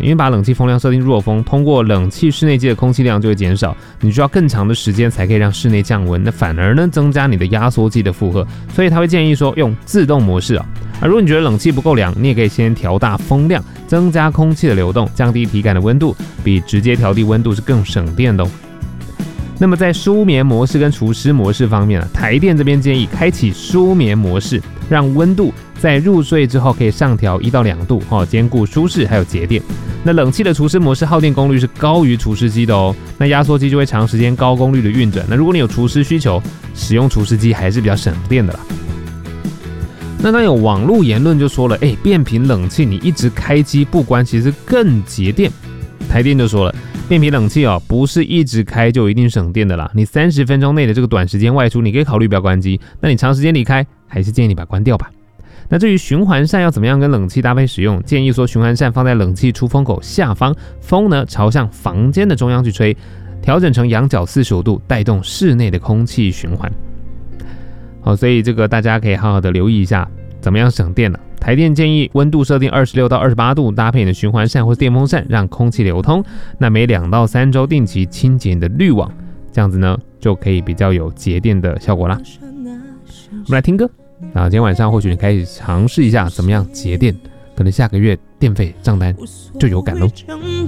因为把冷气风量设定弱风，通过冷气室内机的空气量就会减少，你需要更长的时间才可以让室内降温，那反而呢增加你的压缩机的负荷，所以他会建议说用自动模式啊。如果你觉得冷气不够凉，你也可以先调大风量，增加空气的流动，降低体感的温度，比直接调低温度是更省电的哦。那么在舒眠模式跟除湿模式方面台电这边建议开启舒眠模式，让温度在入睡之后可以上调1到2度，兼顾舒适还有节电。那冷气的除湿模式耗电功率是高于除湿机的哦，那压缩机就会长时间高功率的运转。那如果你有除湿需求，使用除湿机还是比较省电的啦。那当有网络言论就说了，变频冷气你一直开机不关，其实更节电。台电就说了，变频冷气不是一直开就一定省电的啦，你30分钟内的这个短时间外出，你可以考虑不要关机，那你长时间离开，还是建议你把它关掉吧。那至于循环扇要怎么样跟冷气搭配使用，建议说循环扇放在冷气出风口下方，风呢朝向房间的中央去吹，调整成仰角45度，带动室内的空气循环。好，所以这个大家可以好好的留意一下，怎么样省电呢？台电建议温度设定26到28度，搭配你的循环扇或电风扇，让空气流通。那每2到3周定期清洁你的滤网，这样子呢就可以比较有节电的效果啦。我们来听歌，今天晚上或许你可以尝试一下怎么样节电，可能下个月电费账单就有感咯。